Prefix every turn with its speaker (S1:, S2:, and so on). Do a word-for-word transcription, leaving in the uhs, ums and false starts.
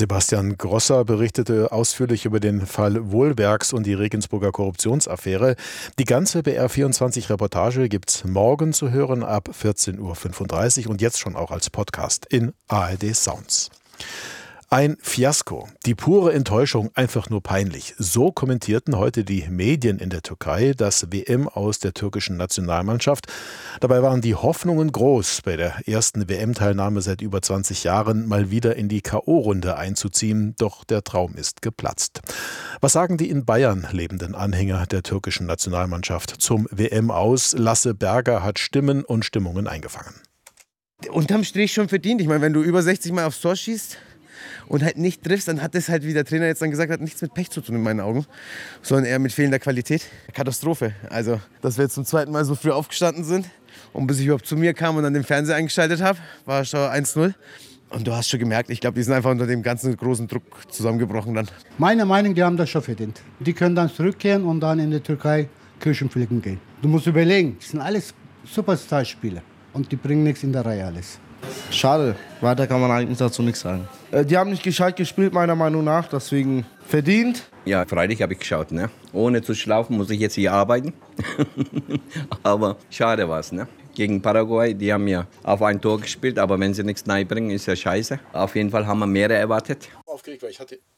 S1: Sebastian Grosser berichtete ausführlich über den Fall Wohlbergs und die Regensburger Korruptionsaffäre. Die ganze B R vierundzwanzig-Reportage gibt's morgen zu hören ab vierzehn Uhr fünfunddreißig und jetzt schon auch als Podcast in A R D Sounds. Ein Fiasko, die pure Enttäuschung, einfach nur peinlich. So kommentierten heute die Medien in der Türkei das W M-Aus der türkischen Nationalmannschaft. Dabei waren die Hoffnungen groß, bei der ersten W M-Teilnahme seit über zwanzig Jahren mal wieder in die K O-Runde einzuziehen. Doch der Traum ist geplatzt. Was sagen die in Bayern lebenden Anhänger der türkischen Nationalmannschaft zum W M-Aus? Lasse Berger hat Stimmen und Stimmungen eingefangen.
S2: Unterm Strich schon verdient. Ich meine, wenn du über sechzig Mal aufs Tor schießt und halt nicht triffst, dann hat das halt, wie der Trainer jetzt dann gesagt hat, nichts mit Pech zu tun in meinen Augen, sondern eher mit fehlender Qualität. Katastrophe. Also, dass wir jetzt zum zweiten Mal so früh aufgestanden sind und bis ich überhaupt zu mir kam und dann den Fernseher eingeschaltet habe, war schon eins null. Und du hast schon gemerkt, ich glaube, die sind einfach unter dem ganzen großen Druck zusammengebrochen dann.
S3: Meine Meinung, die haben das schon verdient. Die können dann zurückkehren und dann in der Türkei Kirchen pflegen gehen. Du musst überlegen, das sind alles Superstar-Spieler und die bringen nichts in der Reihe alles.
S4: Schade, weiter kann man eigentlich dazu nichts sagen. Äh, die haben nicht gescheit gespielt, meiner Meinung nach, deswegen verdient.
S5: Ja, freilich habe ich geschaut. Ne? Ohne zu schlafen muss ich jetzt hier arbeiten. Aber schade war es. Ne? Gegen Paraguay, die haben ja auf ein Tor gespielt, aber wenn sie nichts bringen, ist ja scheiße. Auf jeden Fall haben wir mehr erwartet.
S1: Aufgeregt, weil ich hatte